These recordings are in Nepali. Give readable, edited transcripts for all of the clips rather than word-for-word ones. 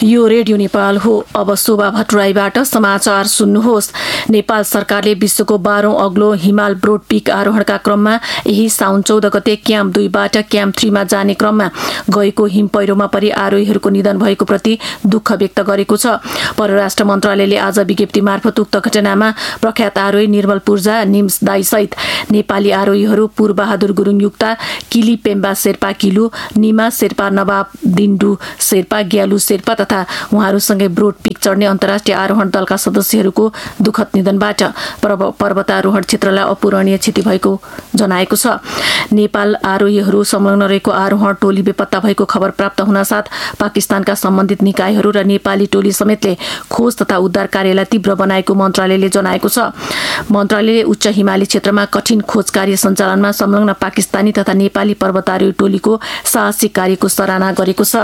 यो रेडियो नेपाल हो। अब शोभा भट्टराईबाट समाचार सुन्नुहोस्। नेपाल सरकारले विश्वको 12औं अग्लो हिमाल ब्रोड पिक आरोहणका क्रममा यही साउन 14 गते क्याम्प 2 बाट क्याम्प 3 मा जाने क्रममा गएको हिम पहिरोमा परि आरोहीहरूको निधन भएको प्रति दुःख व्यक्त गरेको छ। परराष्ट्र मन्त्रालयले आज विज्ञप्ति मार्फत उक्त घटनामा प्रख्यात आरोही निर्मल पूर्जा निम्स दाई सहित नेपाली आरोहीहरू पूर्वबहादुर गुरुङ युक्ता, किली पेम्बा शेर्पा किलु, निमा शेर्पा, नवाब दिन्डु शेर्पा, ग्यालु शेर्पा तथा उहाँहरूसँगै ब्रोड पिक चढ्ने अन्तर्राष्ट्रिय आरोहण दलका सदस्यहरूको दुःखद निधनबाट पर्वतारोहण क्षेत्रलाई अपूरणीय क्षति भएको जनाएको छ। नेपाल आरोहीहरू संलग्न रहेको आरोहण टोली बेपत्ता भएको खबर प्राप्त हुनासाथ पाकिस्तानका सम्बन्धित निकायहरू र नेपाली टोली समेतले खोज तथा उद्धार कार्यलाई तीव्र बनाएको मन्त्रालयले जनाएको छ। मन्त्रालयले उच्च हिमाली क्षेत्रमा कठिन खोज कार्य सञ्चालनमा संलग्न पाकिस्तानी तथा नेपाली पर्वतारोही टोलीको साहसिक कार्यको सराहना गरेको छ।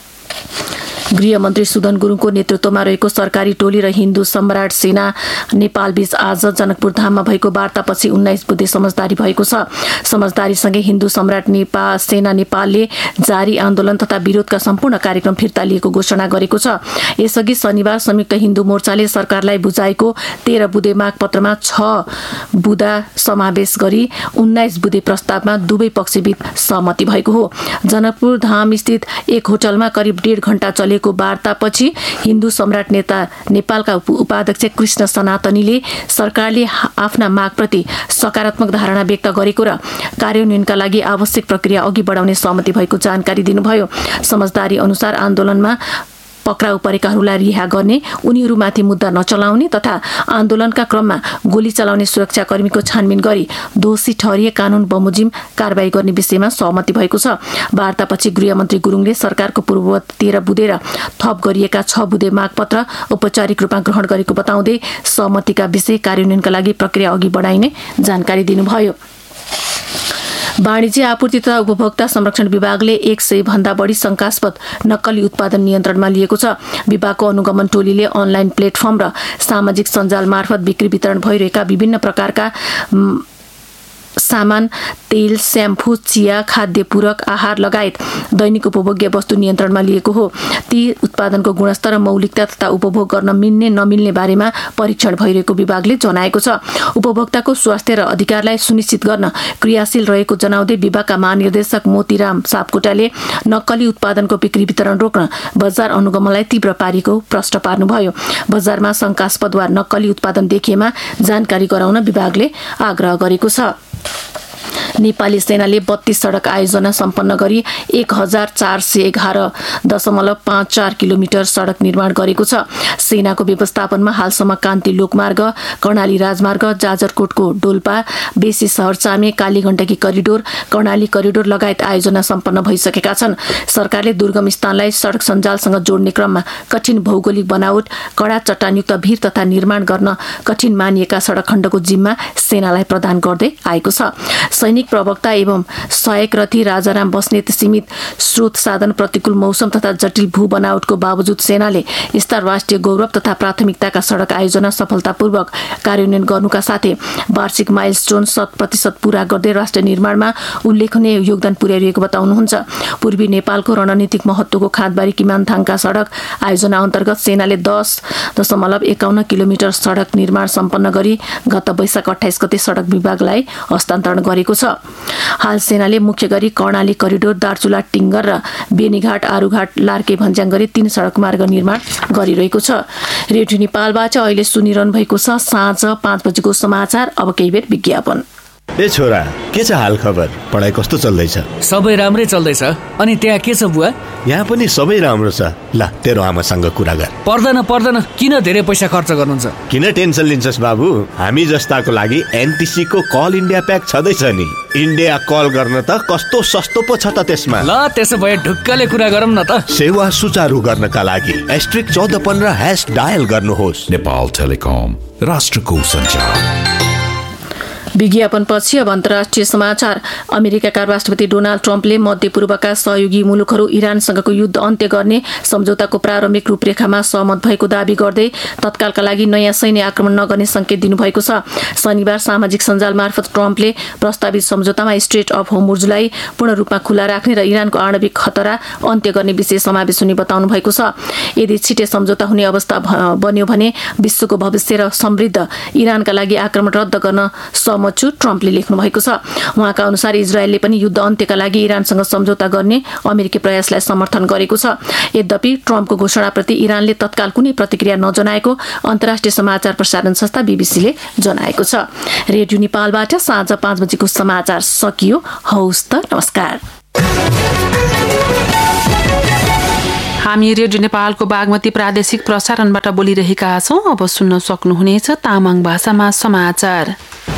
गृहमन्त्री सुदन गुरुङको नेतृत्वमा रहेको सरकारी टोली र हिन्दू सम्राट सेना नेपालबीच आज जनकपुर धाममा भएको वार्तापछि 19 बुँदे समझदारी भएको छ। समझदारीसँगै हिन्दू सम्राट सेना नेपालले जारी आन्दोलन तथा विरोधका सम्पूर्ण कार्यक्रम फिर्ता लिएको घोषणा गरेको छ। यसअघि शनिबार संयुक्त हिन्दू मोर्चाले सरकारलाई बुझाएको 13 बुँदे मागपत्रमा 6 बुँदा समावेश गरी 19 बुँदे प्रस्तावमा दुवै पक्षबीच सहमति भएको हो। जनकपुर धाम स्थित एक होटलमा करिब 1.5 घण्टा चलेको वार्तापछि हिन्दू सम्राट नेता नेपालका उपाध्यक्ष कृष्ण सनातनीले सरकारले आफ्ना मागप्रति सकारात्मक धारणा व्यक्त गरेको र कार्यान्वयनका लागि आवश्यक प्रक्रिया अघि बढाउने सहमति भएको जानकारी दिनुभयो। समझदारी अनुसार आन्दोलनमा पक्राउ परेकाहरूलाई रिहा गर्ने, उनीहरूमाथि मुद्दा नचलाउने तथा आन्दोलनका क्रममा गोली चलाउने सुरक्षाकर्मीको छानबिन गरी दोषी ठहरिए कानून बमोजिम कारबाही गर्ने विषयमा सहमति भएको छ। वार्तापछि गृहमन्त्री गुरुङले सरकारको पूर्ववत 13 बुँदे र थप गरिएका 6 बुँदे मागपत्र औपचारिक रूपमा ग्रहण गरेको बताउँदै सहमतिका विषय कार्यान्वयनका लागि प्रक्रिया अघि बढाइने जानकारी दिनुभयो। वाणिज्य आपूर्ति तथा उपभोक्ता संरक्षण विभागले 100 भन्दा बढी शंकास्पद नक्कली उत्पादन नियन्त्रणमा लिएको छ। विभागको अनुगमन टोलीले अनलाइन प्लेटफर्म र सामाजिक सञ्जाल मार्फत बिक्री वितरण भइरहेका विभिन्न प्रकारका सामान, तेल, स्याम्पू, चिया, खाद्य पूरक आहार लगायत दैनिक उपभोग्य वस्तु नियन्त्रणमा लिएको हो। ती उत्पादनको गुणस्तर र मौलिकता तथा उपभोग गर्न मिल्ने नमिल्ने बारेमा परीक्षण भइरहेको विभागले जनाएको छ। उपभोक्ताको स्वास्थ्य र अधिकारलाई सुनिश्चित गर्न क्रियाशील रहेको जनाउँदै विभागका महानिर्देशक मोतीराम सापकोटाले नक्कली उत्पादनको बिक्री वितरण रोक्न बजार अनुगमनलाई तीव्र पारेको प्रश्न पार्नुभयो। बजारमा शंकास्पद वा नक्कली उत्पादन देखिएमा जानकारी गराउन विभागले आग्रह गरेको छ। नेपाली सेनाले 32 सडक आयोजना सम्पन्न गरी 1411.54 किलोमिटर सडक निर्माण गरेको छ। सेनाको व्यवस्थापनमा हालसम्म कान्ति लोकमार्ग, कर्णाली राजमार्ग, जाजरकोटको डोल्पा, बेसी शहर चामे, कालीगण्डकी करिडोर, कर्णाली करिडोर लगायत आयोजना सम्पन्न भइसकेका छन्। सरकारले दुर्गम स्थानलाई सडक सञ्जालसँग जोड्ने क्रममा कठिन भौगोलिक बनावट, कडा चट्टानयुक्त भिर तथा निर्माण गर्न कठिन मानिएका सडक खण्डको जिम्मा सेनालाई प्रदान गर्दै आएको छ। सैनिक प्रवक्ता एवं सहायक रथी राजाराम बस्नेत सीमित स्रोत साधन, प्रतिकूल मौसम तथा जटिल भू बनावटको बावजुद सेनाले यस्ता राष्ट्रिय गौरव तथा प्राथमिकताका सडक आयोजना सफलतापूर्वक कार्यान्वयन गर्नुका साथै वार्षिक माइलस्टोन 100% पूरा गर्दै राष्ट्र निर्माणमा उल्लेखनीय योगदान पुर्याइरहेको बताउनुहुन्छ। पूर्वी नेपालको रणनीतिक महत्वको खादबारी किमानथाङका सडक आयोजना अन्तर्गत सेनाले 10.51 किलोमिटर सडक निर्माण सम्पन्न गरी गत वैशाख 28 गते सडक विभागलाई हस्तान्तरण गरेको छ। हाल सेनाले मुख्य गरी कर्णाली करिडोर, दार्चुला टिङ्गर र बेनीघाट, आरुघाट, लार्के भन्ज्याङ गरी 3 सडक मार्ग निर्माण गरिरहेको छ। रेडियो नेपालबाट अहिले सुनिरहनु भएको छ साँझ 5 बजेको समाचार। अब केही बेर विज्ञापन। ए छोरा, के छ हाल खबर? पढाइ कस्तो चल्दैछ? सबै राम्रै चल्दैछ। अनि त्यहाँ के छ बुवा? यहाँ पनि सबै राम्रो छ। ल, तेरो आमासँग कुरा गर। पर्दैन, किन धेरै पैसा खर्च गर्नुहुन्छ? किन टेन्सन लिन्छस् बाबु? हामी जस्ताको लागि एनटिसी को कल इन्डिया प्याक छँदैछ नि। इन्डिया कल गर्न त कस्तो सस्तो पो छ त त्यसमा। ल, त्यसो भए ढुक्कले कुरा गरौँ न त। सेवा सुचारू गर्नका लागि *1415# डायल गर्नुहोस्। नेपाल टेलिकम, राष्ट्रको सञ्चार। विज्ञापनपछि अब अन्तर्राष्ट्रिय समाचार। अमेरिकाका राष्ट्रपति डोनाल्ड ट्रम्पले मध्यपूर्वका सहयोगी मुलुकहरू इरानसँगको युद्ध अन्त्य गर्ने सम्झौताको प्रारम्भिक रूपरेखामा सहमत भएको दावी गर्दै तत्कालका लागि नयाँ सैन्य आक्रमण नगर्ने संकेत दिनुभएको छ। शनिबार सामाजिक सञ्जाल मार्फत ट्रम्पले प्रस्तावित सम्झौतामा स्ट्रेट अफ होर्मुजलाई पूर्ण रूपमा खुला राख्ने र इरानको आणविक खतरा अन्त्य गर्ने विषय समावेश हुने बताउनु भएको छ। यदि छिटै सम्झौता हुने अवस्था बन्यो भने विश्वको भविष्य र समृद्ध इरानका लागि आक्रमण रद्द गर्न सहमत छु, ट्रम्पले लेख्नु भएको छ। उहाँका अनुसार इजरायलले पनि युद्ध अन्त्यका लागि इरानसँग सम्झौता गर्ने अमेरिकी प्रयासलाई समर्थन गरेको छ। यद्यपि ट्रम्पको घोषणाप्रति इरानले तत्काल कुनै प्रतिक्रिया नजनाएको अन्तर्राष्ट्रिय समाचार प्रसारण संस्था बीबीसीले जनाएको छ। रेडियो नेपालबाट साँझ 5 बजेको समाचार सकियो। हौस् त, नमस्कार। हामी रेडियो नेपालको बागमती प्रादेशिक प्रसारणबाट बोलिरहेका छौं। अब सुन्न सक्नुहुनेछ तामाङ भाषामा समाचार।